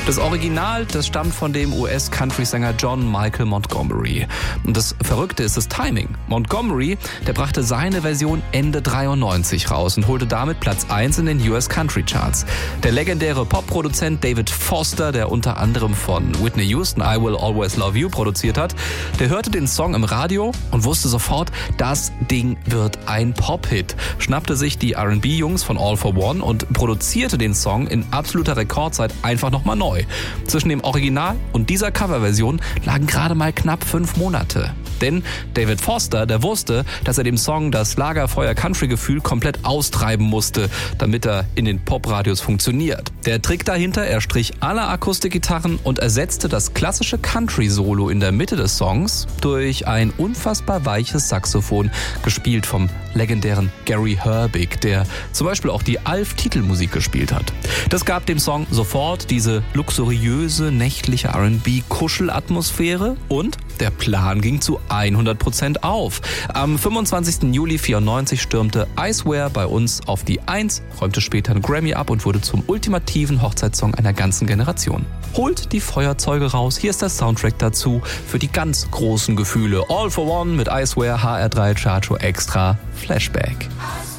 Das Original, das stammt von dem US-Country-Sänger John Michael Montgomery. Und das Verrückte ist das Timing. Montgomery, der brachte seine Version Ende 93 raus und holte damit Platz 1 in den US-Country-Charts. Der legendäre Popproduzent David Foster, der unter anderem von Whitney Houston I Will Always Love You produziert hat, der hörte den Song im Radio und wusste sofort, das Ding wird ein Pop-Hit. Schnappte sich die R&B-Jungs von All for One und produzierte den Song in absoluter Rekordzeit einfach nochmal neu. Zwischen dem Original und dieser Coverversion lagen gerade mal knapp 5 Monate. Denn David Foster, der wusste, dass er dem Song das Lagerfeuer-Country-Gefühl komplett austreiben musste, damit er in den Popradios funktioniert. Der Trick dahinter, er strich alle Akustikgitarren und ersetzte das klassische Country-Solo in der Mitte des Songs durch ein unfassbar weiches Saxophon, gespielt vom legendären Gary Herbig, der zum Beispiel auch die Alf-Titelmusik gespielt hat. Das gab dem Song sofort diese luxuriöse, nächtliche R&B-Kuschelatmosphäre und der Plan ging zu 100% auf. Am 25. Juli 1994 stürmte I Swear bei uns auf die 1, räumte später einen Grammy ab und wurde zum ultimativen Hochzeitssong einer ganzen Generation. Holt die Feuerzeuge raus, hier ist der Soundtrack dazu für die ganz großen Gefühle. All for One mit I Swear, HR3 Chacho Extra Flashback.